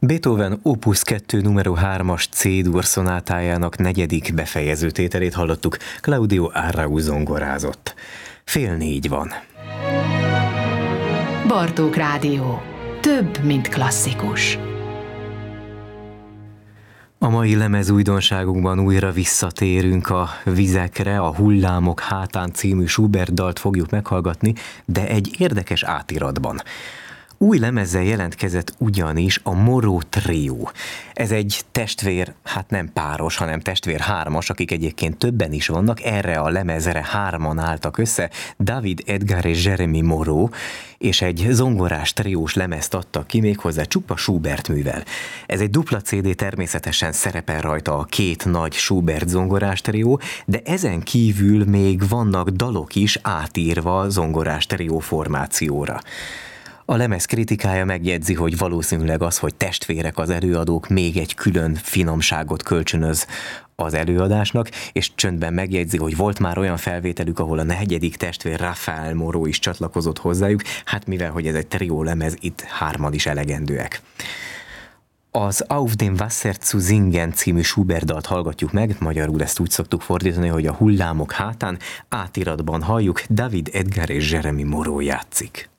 Beethoven Opus 2 numero 3-as C-dur szonátájának negyedik befejező tételét hallottuk, Claudio Arrau zongorázott. 3:30 van. Bartók Rádió. Több, mint klasszikus. A mai lemez újdonságunkban újra visszatérünk a vizekre, a Hullámok hátán című Schubert dalt fogjuk meghallgatni, de egy érdekes átiratban. Új lemezzel jelentkezett ugyanis a Moreau Trio. Ez egy testvér, hát nem páros, hanem testvér hármas, akik egyébként többen is vannak, erre a lemezre hárman álltak össze, David, Edgar és Jeremy Moreau, és egy zongorás triós lemezt adtak ki, méghozzá csupa Schubert művel. Ez egy dupla CD, természetesen szerepel rajta a két nagy Schubert zongorás trió, de ezen kívül még vannak dalok is átírva zongorás trió formációra. A lemez kritikája megjegyzi, hogy valószínűleg az, hogy testvérek az előadók, még egy külön finomságot kölcsönöz az előadásnak, és csöndben megjegyzi, hogy volt már olyan felvételük, ahol a negyedik testvér Raphael Moreau is csatlakozott hozzájuk, hát mivel, hogy ez egy trió lemez, itt hárman is elegendőek. Az Auf dem Wasser zu singen című Schubert dalt hallgatjuk meg, magyarul ezt úgy szoktuk fordítani, hogy a Hullámok hátán, átiratban halljuk, David, Edgar és Jeremy Moreau játszik.